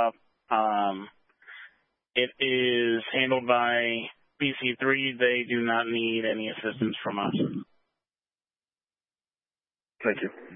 It is handled by BC3. They do not need any assistance from us. Thank you.